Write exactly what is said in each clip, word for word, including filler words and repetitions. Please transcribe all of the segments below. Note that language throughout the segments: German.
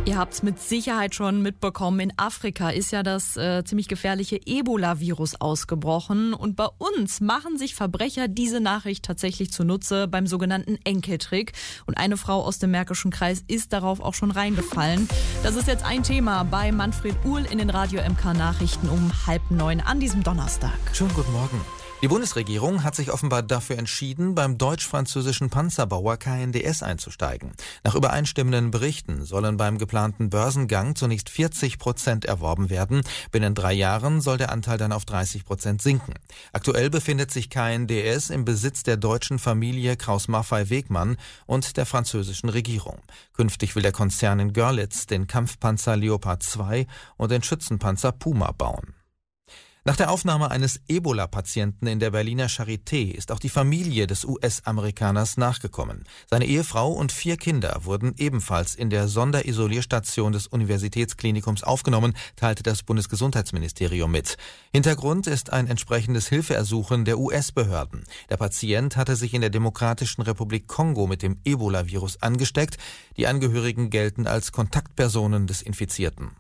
Ihr habt es mit Sicherheit schon mitbekommen, in Afrika ist ja das äh, ziemlich gefährliche Ebola-Virus ausgebrochen. Und bei uns machen sich Verbrecher diese Nachricht tatsächlich zunutze beim sogenannten Enkeltrick. Und eine Frau aus dem Märkischen Kreis ist darauf auch schon reingefallen. Das ist jetzt ein Thema bei Manfred Uhl in den Radio M K Nachrichten um halb neun an diesem Donnerstag. Schönen guten Morgen. Die Bundesregierung hat sich offenbar dafür entschieden, beim deutsch-französischen Panzerbauer K N D S einzusteigen. Nach übereinstimmenden Berichten sollen beim geplanten Börsengang zunächst vierzig Prozent erworben werden. Binnen drei Jahren soll der Anteil dann auf dreißig Prozent sinken. Aktuell befindet sich K N D S im Besitz der deutschen Familie Krauss-Maffei-Wegmann und der französischen Regierung. Künftig will der Konzern in Görlitz den Kampfpanzer Leopard zwei und den Schützenpanzer Puma bauen. Nach der Aufnahme eines Ebola-Patienten in der Berliner Charité ist auch die Familie des U S-Amerikaners nachgekommen. Seine Ehefrau und vier Kinder wurden ebenfalls in der Sonderisolierstation des Universitätsklinikums aufgenommen, teilte das Bundesgesundheitsministerium mit. Hintergrund ist ein entsprechendes Hilfeersuchen der U S-Behörden. Der Patient hatte sich in der Demokratischen Republik Kongo mit dem Ebola-Virus angesteckt. Die Angehörigen gelten als Kontaktpersonen des Infizierten.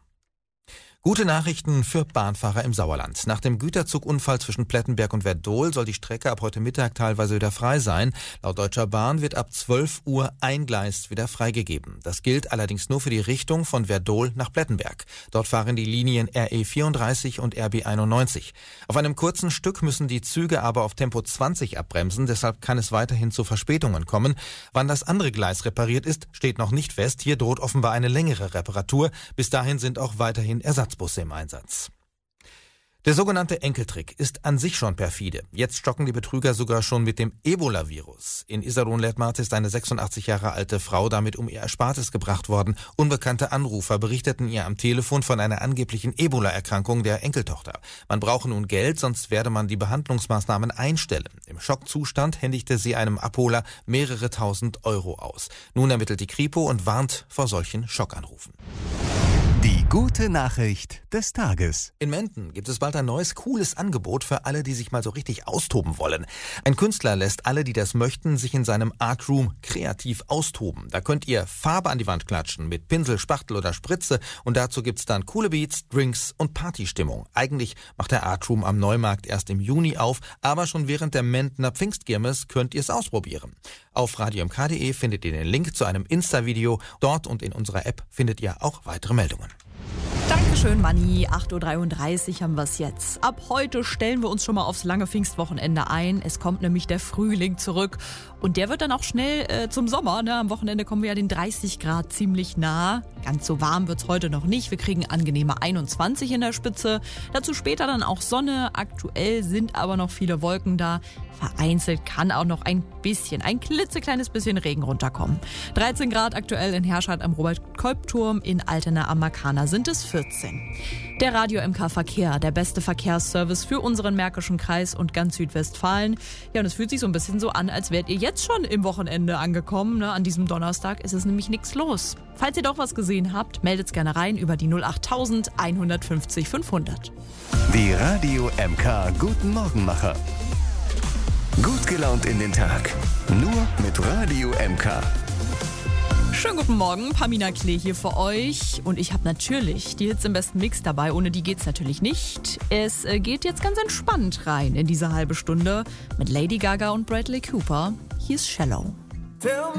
Gute Nachrichten für Bahnfahrer im Sauerland. Nach dem Güterzugunfall zwischen Plettenberg und Werdohl soll die Strecke ab heute Mittag teilweise wieder frei sein. Laut Deutscher Bahn wird ab zwölf Uhr ein Gleis wieder freigegeben. Das gilt allerdings nur für die Richtung von Werdohl nach Plettenberg. Dort fahren die Linien R E vierunddreißig und R B einundneunzig. Auf einem kurzen Stück müssen die Züge aber auf Tempo zwanzig abbremsen, deshalb kann es weiterhin zu Verspätungen kommen. Wann das andere Gleis repariert ist, steht noch nicht fest. Hier droht offenbar eine längere Reparatur. Bis dahin sind auch weiterhin Ersatzbusse im Einsatz. Der sogenannte Enkeltrick ist an sich schon perfide. Jetzt stocken die Betrüger sogar schon mit dem Ebola-Virus. In Iserlohn-Lettmar ist eine sechsundachtzig Jahre alte Frau damit um ihr Erspartes gebracht worden. Unbekannte Anrufer berichteten ihr am Telefon von einer angeblichen Ebola-Erkrankung der Enkeltochter. Man brauche nun Geld, sonst werde man die Behandlungsmaßnahmen einstellen. Im Schockzustand händigte sie einem Abholer mehrere tausend Euro aus. Nun ermittelt die Kripo und warnt vor solchen Schockanrufen. Die gute Nachricht des Tages. In Menden gibt es bald ein neues, cooles Angebot für alle, die sich mal so richtig austoben wollen. Ein Künstler lässt alle, die das möchten, sich in seinem Artroom kreativ austoben. Da könnt ihr Farbe an die Wand klatschen mit Pinsel, Spachtel oder Spritze und dazu gibt's dann coole Beats, Drinks und Partystimmung. Eigentlich macht der Artroom am Neumarkt erst im Juni auf, aber schon während der Mendener Pfingstkirmes könnt ihr es ausprobieren. Auf radio m k punkt d e findet ihr den Link zu einem Insta-Video. Dort und in unserer App findet ihr auch weitere Meldungen. Dankeschön, Manni. acht Uhr dreiunddreißig haben wir es jetzt. Ab heute stellen wir uns schon mal aufs lange Pfingstwochenende ein. Es kommt nämlich der Frühling zurück. Und der wird dann auch schnell äh, zum Sommer. Ne? Am Wochenende kommen wir ja den dreißig Grad ziemlich nah. Ganz so warm wird's heute noch nicht. Wir kriegen angenehme einundzwanzig in der Spitze. Dazu später dann auch Sonne. Aktuell sind aber noch viele Wolken da. Vereinzelt kann auch noch ein bisschen, ein klitzekleines bisschen Regen runterkommen. dreizehn Grad aktuell in Herscheid am Robert-Kolb-Turm, in Altena am Markana sind es vierzehn. Der Radio M K Verkehr, der beste Verkehrsservice für unseren Märkischen Kreis und ganz Südwestfachsen. Ja, und es fühlt sich so ein bisschen so an, als wärt ihr jetzt schon im Wochenende angekommen. Ne? An diesem Donnerstag ist es nämlich nichts los. Falls ihr doch was gesehen habt, meldet gerne rein über die null acht null null eins fünf null fünfhundert. Die Radio M K Guten Morgenmacher. Gut gelaunt in den Tag. Nur mit Radio M K. Schönen guten Morgen, Pamina Klee hier für euch. Und ich habe natürlich die Hits im besten Mix dabei. Ohne die geht's natürlich nicht. Es geht jetzt ganz entspannt rein in diese halbe Stunde mit Lady Gaga und Bradley Cooper. Hier ist Shallow.